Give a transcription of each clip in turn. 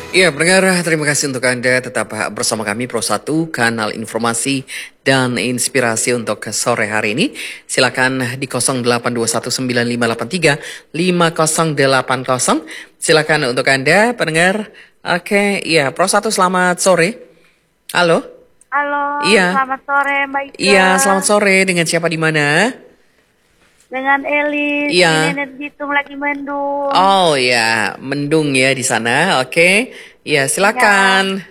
Iya, pendengar, terima kasih untuk Anda tetap bersama kami Pro 1, kanal informasi dan inspirasi untuk sore hari ini. Silakan di 082195835080. Silakan untuk Anda, pendengar. Oke, iya, Pro 1 selamat sore. Halo? Halo, Iya. selamat sore Mbak Ike. Iya, selamat sore. Dengan siapa di mana? Dengan Elis, Iya. ini Nenek Bitung lagi mendung. Oh ya, mendung ya di sana. Oke. Ya, silakan.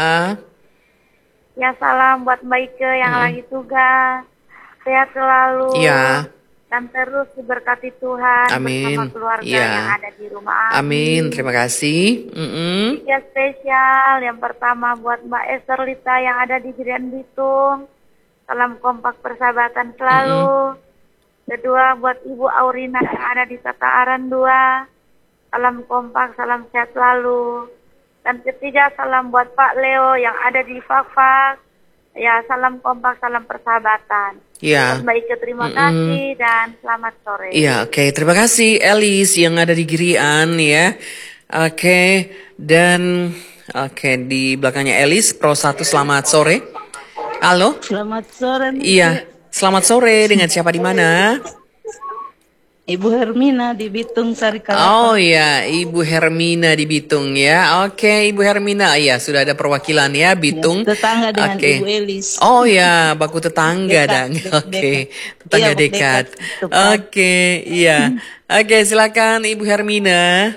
Ya salam buat Mbak Ike yang lagi tugas. Sehat selalu. Iya. Dan terus diberkati Tuhan bersama Amin. keluarga Iya. yang ada di rumah Amin. Terima kasih. Tiga spesial. Yang pertama buat Mbak Esther Lita yang ada di Girian Bitung. Salam kompak persahabatan selalu. Kedua buat Ibu Aurina yang ada di Tata Aran 2. Salam kompak, salam sehat selalu. Dan ketiga salam buat Pak Leo yang ada di Fakfak. Ya, salam kompak, salam persahabatan. Ya. Buat Mbak Ike terima kasih dan selamat sore. Iya, oke. Terima kasih Elis yang ada di Girian ya. Oke, dan di belakangnya Elis Pro 1 selamat sore. Halo? Selamat sore. Iya, selamat sore. Dengan siapa di mana? Ibu Hermina di Bitung Sari Kalapa. Oh ya, Ibu Hermina di Bitung ya. Oke, Ibu Hermina. Iya, sudah ada perwakilan ya Bitung. Ya, tetangga dengan Oke. Ibu Elis. Oh ya, baku tetangga Dekat, dan. Oke, tetangga Iya, dekat. dekat. Oke, iya. Oke, silakan Ibu Hermina.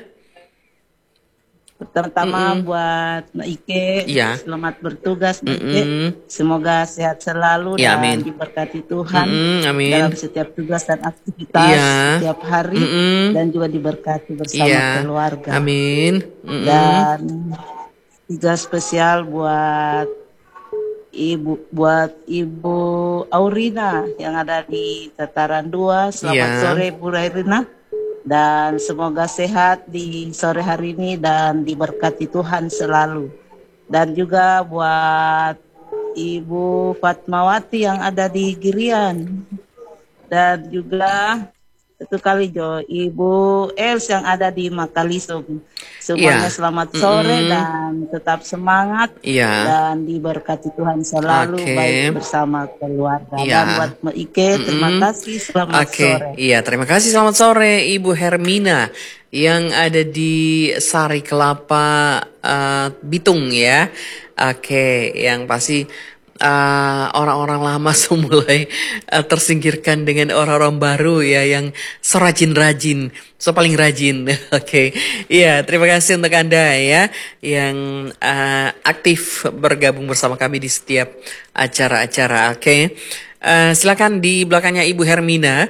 Pertama buat Mbak Ike, Iya. selamat bertugas Mbak Ike. Semoga sehat selalu Ya, dan amin. diberkati Tuhan Amin. dalam setiap tugas dan aktivitas Iya. setiap hari dan juga diberkati bersama Iya. keluarga. Amin. Dan tiga spesial buat Ibu Aurina yang ada di Tataran 2. Selamat Iya. sore Bu Aurina. Dan semoga sehat di sore hari ini dan diberkati Tuhan selalu. Dan juga buat Ibu Fatmawati yang ada di Girian. Dan juga satu kali Ibu Els yang ada di Makalisum. Semuanya Iya. selamat sore dan tetap semangat. Iya. Dan diberkati Tuhan selalu Oke. baik bersama keluarga. Iya. Dan buat Mbak Ike terima kasih, selamat sore. Iya, terima kasih. Selamat sore Ibu Hermina yang ada di Sari Kelapa, Bitung ya. Oke, yang pasti orang-orang lama mulai tersingkirkan dengan orang-orang baru ya yang serajin-rajin, paling rajin. Oke, iya, terima kasih untuk Anda ya yang aktif bergabung bersama kami di setiap acara-acara. Oke. Silakan di belakangnya Ibu Hermina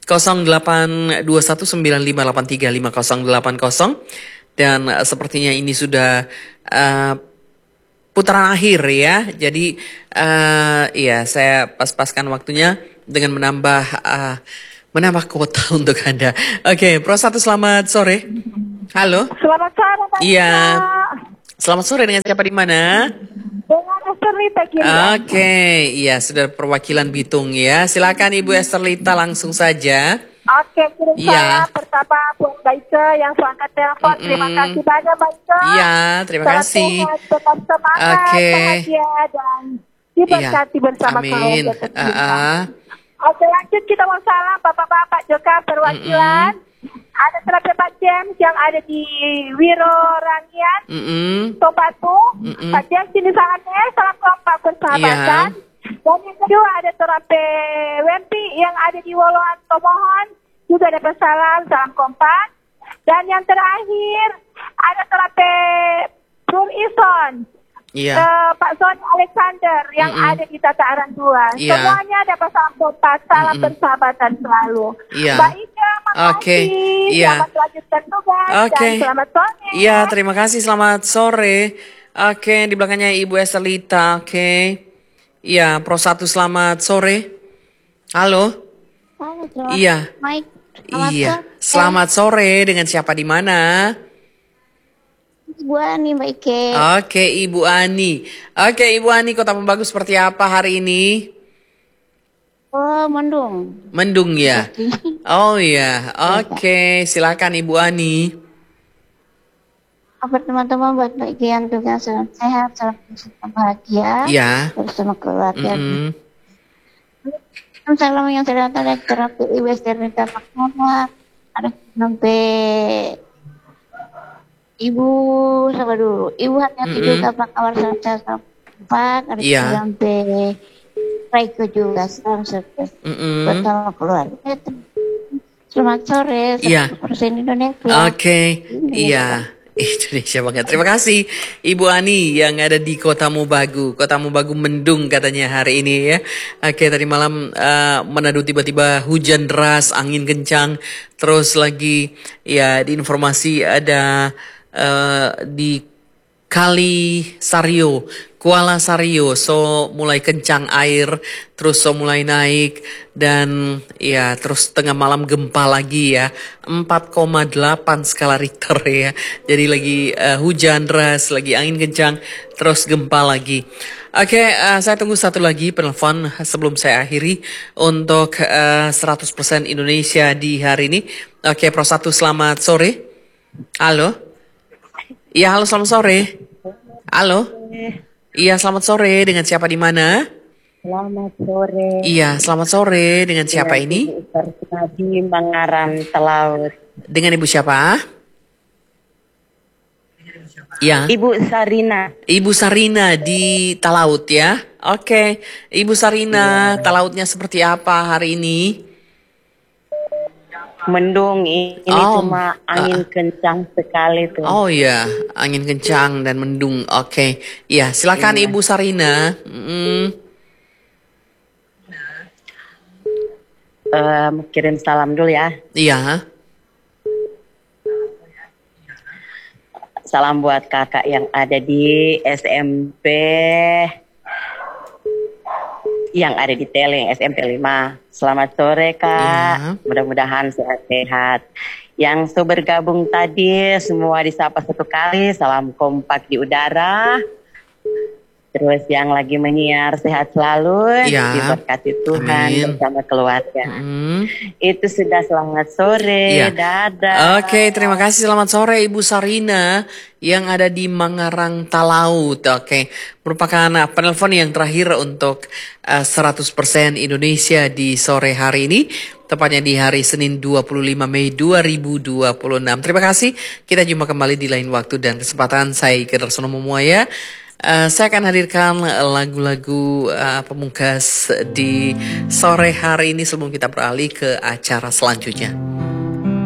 082195835080 dan sepertinya ini sudah putaran akhir ya. Jadi ya saya pas-paskan waktunya dengan menambah kuota untuk Anda. Oke, Pro 1 selamat sore. Halo. Selamat sore Mbak Iya. Ike. Selamat sore, dengan siapa di mana? Dengan Esther Lita Girian. Oke, iya sudah perwakilan Bitung ya. Silakan Ibu Esther Lita langsung saja. Oke, kirim Iya. saya pertama buat Mbak Ike yang angkat telepon. Terima kasih banyak Mbak Ike. Iya, terima Salam kasih. sehat, tetap semangat, Oke. bahagia dan diberkati Iya. bersama Amin. keluarga tercinta. Oke, lanjut kita mau salam Bapak-bapak juga perwakilan. Ada terapi Pak James yang ada di Wiro Rangian, Tobatu. Pak James ini salamnya, salam kompak persahabatan. Dan yang kedua ada terapi Wempi yang ada di Woloan Tomohon, juga ada salam kompak. Dan yang terakhir ada terapi Brun Ison. Iya. Pak Sony Alexander yang ada di Tata Aran 2. Iya. Semuanya dapat salam kompak, salam persahabatan selalu. Iya. Mbak Ika, makasih. Oke, iya. Selamat melanjutkan tugas Oke. dan selamat sore. Iya, terima kasih. Selamat sore. Oke, di belakangnya Ibu Esther Lita. Oke. Iya, Pro 1 selamat sore. Halo. Halo, Iya. Mike. Iya. Selamat sore, dengan siapa di mana? Ibu Ani, Mbak Ike. Oke, Ibu Ani. Oke, Ibu Ani, Kota Pembagus seperti apa hari ini? Oh, mendung. Mendung ya? Oh iya, oke. Silakan Ibu Ani. Apa teman-teman buat bagian tugas salam sehat, salam bahagia, Ya. bersama keluarga. Mm-mm. Salam yang saya datang dari terapi IWS dari Tapak Mama. Ada sampai Ibu sama dulu. Ibu hati-hati juga apa kabar saya sempat. Ada sampai Raiko juga salam sukses bersama keluarga. Selamat sore. Persen Indonesia. Oke. Iya. Indonesia banget. Terima kasih Ibu Ani yang ada di Kota Mobagu. Kota Mobagu mendung katanya hari ini ya. Oke, tadi malam menadu tiba-tiba hujan deras, angin kencang. Terus lagi ya di informasi ada di Kali Sario, Kuala Sario, so mulai kencang air, terus so mulai naik dan ya terus tengah malam gempa lagi ya, 4,8 skala Richter ya. Jadi lagi hujan deras, lagi angin kencang, terus gempa lagi. Oke, saya tunggu satu lagi penelpon sebelum saya akhiri untuk 100% Indonesia di hari ini. Oke, Pro 1 selamat sore. Halo. Iya, halo selamat sore. Halo. Iya, selamat sore. Dengan siapa di mana? Selamat sore. Iya, selamat sore. Dengan siapa ini? Di Mangaran Talaut. Dengan Ibu siapa? Iya. Ibu Sarina. Ibu Sarina di Talaut ya. Oke. Ibu Sarina, Talautnya seperti apa hari ini? Mendung, ini cuma angin kencang sekali tuh. Oh iya, angin kencang dan mendung. Oke. Iya, silakan Ibu Sarina. Kirim salam dulu ya. Iya. Salam buat kakak yang ada di SMP, yang ada di Teleng, SMP 5. Selamat sore Kak, mudah-mudahan sehat-sehat. Yang bergabung tadi semua disapa satu kali, salam kompak di udara. Terus yang lagi menyiar sehat selalu, diberkati Tuhan bersama keluarga. Itu sudah selamat sore, dadah. Oke, terima kasih, selamat sore Ibu Sarina yang ada di Mangarang Talaut. Oke, merupakan penelpon yang terakhir untuk 100% Indonesia di sore hari ini. Tepatnya di hari Senin 25 Mei 2026. Terima kasih, kita jumpa kembali di lain waktu dan kesempatan. Saya Ike Darsono Momoaya. Saya akan hadirkan lagu-lagu pemungkas di sore hari ini sebelum kita beralih ke acara selanjutnya.